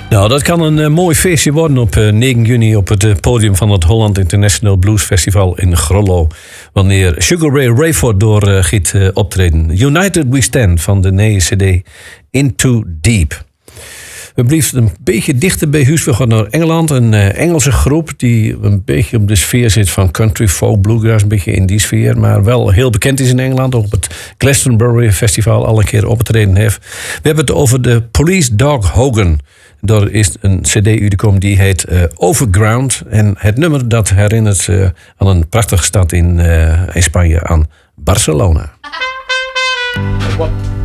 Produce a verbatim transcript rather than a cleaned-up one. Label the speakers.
Speaker 1: Nou, dat kan een uh, mooi feestje worden op uh, negen juni op het uh, podium van het Holland International Blues Festival in Grollo. Wanneer Sugar Ray Rayford door uh, giet uh, optreden. United We Stand van de nieuwe cd Into Deep. We blijven een beetje dichter bij huis. We gaan naar Engeland, een uh, Engelse groep die een beetje op de sfeer zit van country, folk, bluegrass, een beetje in die sfeer, maar wel heel bekend is in Engeland. Op het Glastonbury Festival al een keer opgetreden heeft. We hebben het over de Police Dog Hogan. Er is een cd uitgekomen die heet uh, Overground. En het nummer dat herinnert uh, aan een prachtige stad in, uh, in Spanje, aan Barcelona.
Speaker 2: What?